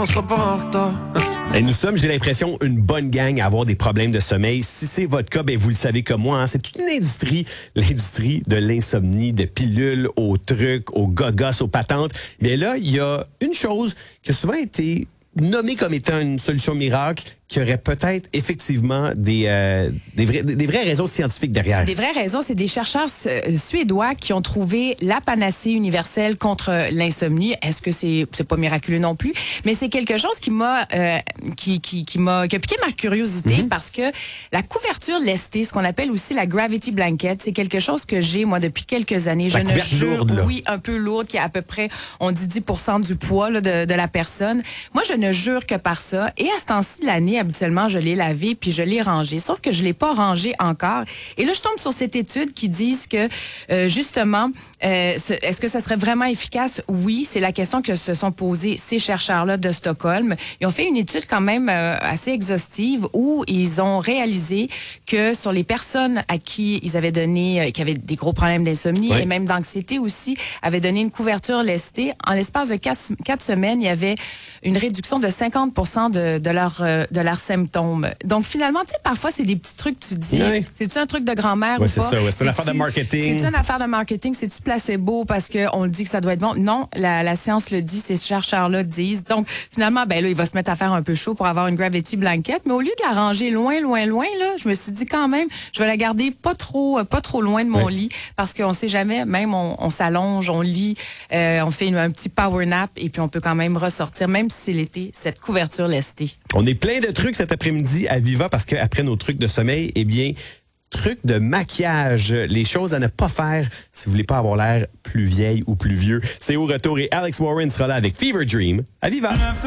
on sera pas en retard. Et nous sommes, j'ai l'impression, une bonne gang à avoir des problèmes de sommeil. Si c'est votre cas, ben vous le savez comme moi, hein, c'est toute une industrie, l'industrie de l'insomnie, de pilules, aux trucs, aux gogos, aux patentes. Mais là, il y a une chose qui a souvent été nommée comme étant une solution miracle, qui aurait peut-être effectivement des vraies raisons scientifiques derrière. Des vraies raisons, c'est des chercheurs suédois qui ont trouvé la panacée universelle contre l'insomnie. Est-ce que c'est pas miraculeux non plus? Mais c'est quelque chose qui m'a qui a piqué ma curiosité parce que la couverture lestée, ce qu'on appelle aussi la gravity blanket, c'est quelque chose que j'ai moi depuis quelques années. La couverture lourde, là. Oui, un peu lourde, qui est à peu près, on dit 10% du poids là, de la personne. Moi, je ne jure que par ça. Et à ce temps-ci de l'année, habituellement, je l'ai lavé puis je l'ai rangé. Sauf que je l'ai pas rangé encore. Et là, je tombe sur cette étude qui dit que, justement, est-ce que ça serait vraiment efficace? Oui, c'est la question que se sont posées ces chercheurs-là de Stockholm. Ils ont fait une étude quand même assez exhaustive où ils ont réalisé que sur les personnes à qui ils avaient donné, qui avaient des gros problèmes d'insomnie et même d'anxiété aussi, avaient donné une couverture lestée. En l'espace de 4 semaines, il y avait une réduction de 50% de leurs symptômes. Donc, finalement, tu sais, parfois, c'est des petits trucs, tu te dis, c'est-tu un truc de grand-mère ou c'est pas? ça, c'est une affaire de marketing. C'est une affaire de marketing, c'est-tu placebo parce qu'on dit que ça doit être bon? Non, la science le dit, ces chercheurs-là disent. Donc, finalement, ben là, il va se mettre à faire un peu chaud pour avoir une gravity blanket, mais au lieu de la ranger loin, là, je me suis dit quand même, je vais la garder pas trop loin de mon lit parce qu'on sait jamais, même on s'allonge, on lit, on fait un petit power nap et puis on peut quand même ressortir, même si c'est l'été, cette couverture lestée. On est plein de trucs cet après-midi à Viva parce qu'après nos trucs de sommeil, eh bien, trucs de maquillage, les choses à ne pas faire si vous voulez pas avoir l'air plus vieille ou plus vieux. C'est au retour et Alex Warren sera là avec Fever Dream à Viva.